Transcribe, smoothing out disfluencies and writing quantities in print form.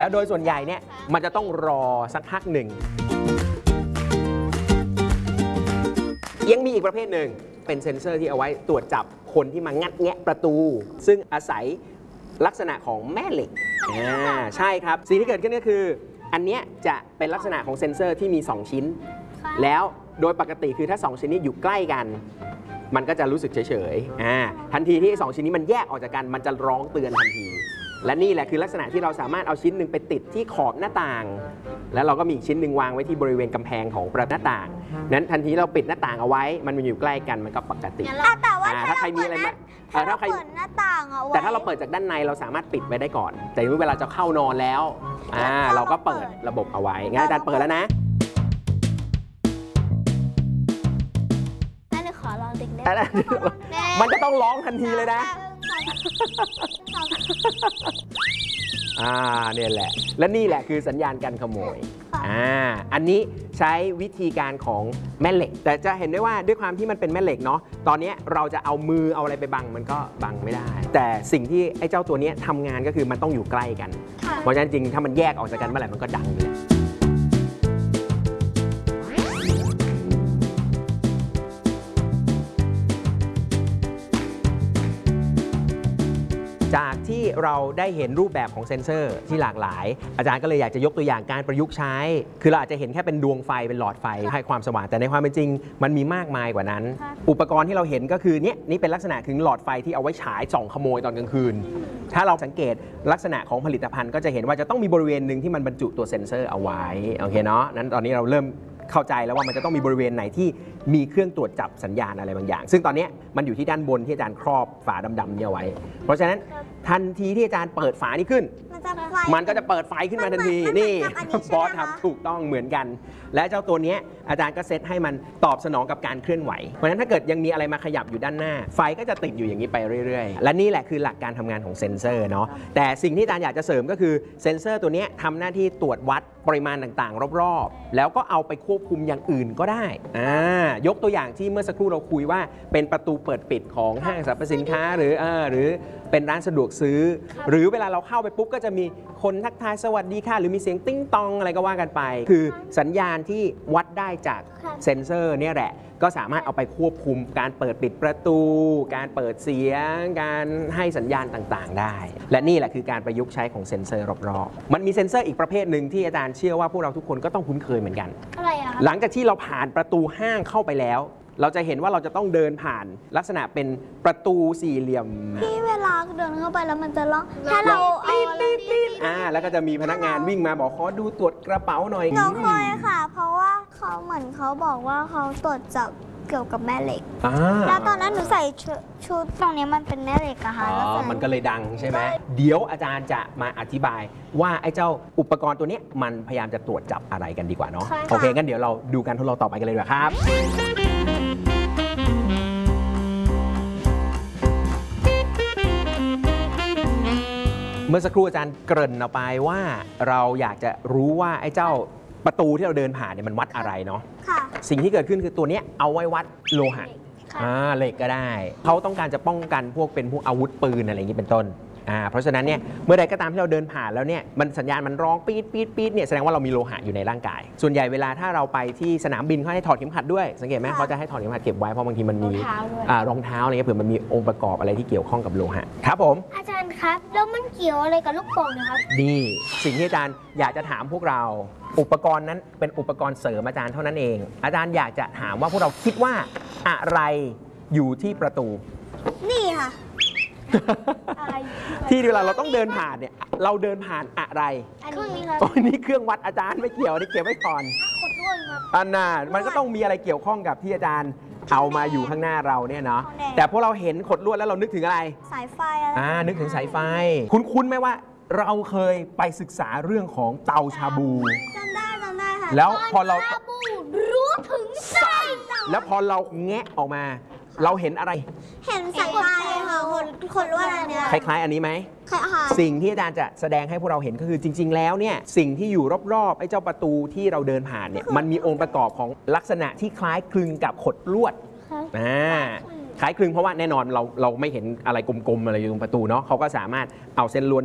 แล้วโดยส่วนใหญ่เนี่ยมันจะต้องรอสักพักหนึ่งยังมีอีกประเภทหนึ่งเป็นเซ็นเซอร์ที่เอาไว้ตรวจจับคนที่มางัดแงะประตู ซึ่งอาศัยลักษณะของแม่เหล็กใช่ครับสิ่งที่เกิดขึ้นก็คืออันเนี้ยจะเป็นลักษณะของเซ็นเซอร์ที่มี2ชิ้นแล้วโดยปกติคือถ้า2ชิ้นนี้อยู่ใกล้กันมันก็จะรู้สึกเฉยๆทันทีที่2ชิ้นนี้มันแยกออกจากกันมันจะร้องเตือนทันทีและนี่แหละคือลักษณะที่เราสามารถเอาชิ้นหนึ่งไปติดที่ขอบหน้าต่างแล้วเราก็มีอีกชิ้นหนึ่งวางไว้ที่บริเวณกำแพงของประตูหน้าต่างนั้นทันทีเราปิดหน้าต่างเอาไว้มันอยู่ใกล้กันมันก็ปกติแต่ว่าถ้าใครมีอะไรมาถ้าใครเปิดหน้าต่างเอาไว้แต่ถ้าเราเปิดจากด้านในเราสามารถปิดไว้ได้ก่อนแต่เวลาจะเข้านอนแล้วเราก็เปิดระบบเอาไว้งั้นอาจารย์เปิดแล้วนะขอลองเด็กมันจะต้องร้องทันทีเลยนะเนี่ยแหละและนี่แหละคือสัญญาณการขโมยอันนี้ใช้วิธีการของแม่เหล็กแต่จะเห็นได้ว่าด้วยความที่มันเป็นแม่เหล็กเนาะตอนนี้เราจะเอามือเอาอะไรไปบังมันก็บังไม่ได้แต่สิ่งที่ไอ้เจ้าตัวนี้ทำงานก็คือมันต้องอยู่ใกล้กันเพราะฉะนั้นจริงถ้ามันแยกออกจากกันเมื่อไหร่มันก็ดังเลยจากที่เราได้เห็นรูปแบบของเซ็นเซอร์ที่หลากหลายอาจารย์ก็เลยอยากจะยกตัวอย่างการประยุกต์ใช้คือเราอาจจะเห็นแค่เป็นดวงไฟเป็นหลอดไฟให้ความสว่างแต่ในความเป็นจริงมันมีมากมายกว่านั้นอุปกรณ์ที่เราเห็นก็คือนี่เป็นลักษณะถึงหลอดไฟที่เอาไว้ฉายส่องขโมยตอนกลางคืนถ้าเราสังเกตลักษณะของผลิตภัณฑ์ก็จะเห็นว่าจะต้องมีบริเวณหนึ่งที่มันบรรจุตัวเซ็นเซอร์เอาไว้โอเคเนาะนั้นตอนนี้เราเริ่มเข้าใจแล้วว่ามันจะต้องมีบริเวณไหนที่มีเครื่องตรวจจับสัญญาณอะไรบางอย่างซึ่งตอนนี้มันอยู่ที่ด้านบนที่อาจารย์ครอบฝาดำๆเนี่ยไว้เพราะฉะนั้นทันทีที่อาจารย์เปิดฝานี้ขึ้นมันก็จะเปิดไฟขึ้นมาทันทีนี่บอสทำถูกต้องเหมือนกันและเจ้าตัวนี้อาจารย์ก็เซตให้มันตอบสนองกับการเคลื่อนไหวเพราะฉะนั้นถ้าเกิดยังมีอะไรมาขยับอยู่ด้านหน้าไฟก็จะติดอยู่อย่างนี้ไปเรื่อยๆและนี่แหละคือหลักการทำงานของเซ็นเซอร์เนาะแต่สิ่งที่อาจารย์อยากจะเสริมก็คือเซ็นเซอร์ตัวนี้ทำหน้าที่ตรวจวัดปริมาณต่างๆรอบๆแล้วก็เอาไปควบคุมอย่างอื่นก็ได้ยกตัวอย่างที่เมื่อสักครู่เราคุยว่าเป็นประตูเปิดปิดของห้างสรรพสินค้าหรือเป็นร้านสะดวกซื้อหรือเวลาเราเข้าไปปุ๊บก็จะมีคนทักทายสวัสดีค่ะหรือมีเสียงติ้งตองอะไรก็ว่ากันไปคือสัญญาณที่วัดได้จากเซ็นเซอร์เนี่ยแหละก็สามารถเอาไปควบคุมการเปิดปิดประตูการเปิดเสียงการให้สัญญาณต่างๆได้และนี่แหละคือการประยุกต์ใช้ของเซ็นเซอร์รอบๆมันมีเซ็นเซอร์อีกประเภทหนึ่งที่อาจารย์เชื่อว่าพวกเราทุกคนก็ต้องคุ้นเคยเหมือนกันอะไรอะหลังจากที่เราผ่านประตูห้างเข้าไปแล้วเราจะเห็นว่าเราจะต้องเดินผ่านลักษณะเป็นประตูสี่เหลี่ยมที่เวลาเดินเข้าไปแล้วมันจะร้องถ้าเราเอาแล้วก็จะมีพนักงานวิ่งมาบอกขอดูตรวจกระเป๋าหน่อยเราเคยค่ะเพราะว่าเขาเหมือนเขาบอกว่าเขาตรวจจับเกี่ยวกับแม่เหล็กแล้วตอนนั้นหนูใส่ชุดตรงนี้มันเป็นแม่เหล็กอะค่ะมันก็เลยดังใช่ไหมเดี๋ยวอาจารย์จะมาอธิบายว่าไอ้เจ้าอุปกรณ์ตัวนี้มันพยายามจะตรวจจับอะไรกันดีกว่าเนาะโอเคงั้นเดี๋ยวเราดูการทดลองต่อไปกันเลยดีกว่าครับเมื่อสักครู่อาจารย์เกริ่นเอาไปว่าเราอยากจะรู้ว่าไอ้เจ้าประตูที่เราเดินผ่านเนี่ยมันวัดอะไรเนาะสิ่งที่เกิดขึ้นคือตัวนี้เอาไว้วัดโลหะเหล็กก็ได้เขาต้องการจะป้องกันพวกอาวุธปืนอะไรอย่างนี้เป็นต้นเพราะฉะนั้นเนี่ยเมื่อใดก็ตามที่เราเดินผ่านแล้วเนี่ยมันสัญญาณมันร้องปี๊ดปี๊ดปี๊ดเนี่ยแสดงว่าเรามีโลหะอยู่ในร่างกายส่วนใหญ่เวลาถ้าเราไปที่สนามบินเขาให้ถอดเข็มขัดด้วยสังเกตไหมเขาจะให้ถอดเข็มขัดเก็บไว้เพราะบางทีมันมีรองเท้าอะไรเงี้ยเผื่อมันมีองค์ประกอบอะไรที่เกี่ยวข้องกับโลหะครับผมอาจารย์ครับแล้วมันเกี่ยวอะไรกับลูกโป่งนะครับนี่สิ่งที่อาจารย์อยากจะถามพวกเราอุปกรณ์นั้นเป็นอุปกรณ์เสริมอาจารย์เท่านั้นเองอาจารย์อยากจะถามว่าพวกเราคิดว่าอะไรอยู่ที่ประตูนี่ค่ะที่เวลาเราต้องเดินผ่านเนี่ยเราเดินผ่านอะไรเครื่องนี้ครับนี่เครื่องวัดอาจารย์ไม่เกี่ยวนี่เก็บไว้ก่อนขดลวดครับอันน่ะมันก็ต้องมีอะไรเกี่ยวข้องกับที่อาจารย์เอามาอยู่ข้างหน้าเราเนี่ยเนาะแต่พวกเราเห็นขดลวดแล้วเรานึกถึงอะไรสายไฟนึกถึงสายไฟคุ้นไหมว่าเราเคยไปศึกษาเรื่องของเตาชาบูจำได้ค่ะแล้วพอเรารู้ถึงไส้แล้วพอเราแงะออกมาเราเห็นอะไรเห็นสายไฟค่ะคนลวดอะไรเนี่ยคล้ายๆอันนี้ไหมสิ่งที่อาจารย์จะแสดงให้พวกเราเห็นก็คือจริงๆแล้วเนี่ยสิ่งที่อยู่รอบๆไอ้เจ้าประตูที่เราเดินผ่านเนี่ยมันมีองค์ประกอบของลักษณะที่คล้ายคลึงกับขดลวดคล้ายคลึงเพราะว่าแน่นอนเราไม่เห็นอะไรกลมๆอะไรอยู่ตรงประตูเนาะเขาก็สามารถเอาเส้นลวด